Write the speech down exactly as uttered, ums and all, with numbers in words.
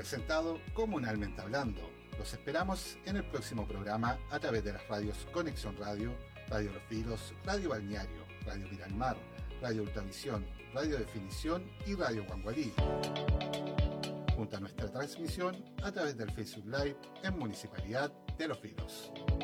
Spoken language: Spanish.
presentado Comunalmente Hablando. Los esperamos en el próximo programa a través de las radios Conexión Radio, Radio Los Vilos, Radio Balneario, Radio Viralmar, Radio Ultravisión, Radio Definición y Radio Guangualí. Junto a nuestra transmisión a través del Facebook Live en Municipalidad de Los Vilos.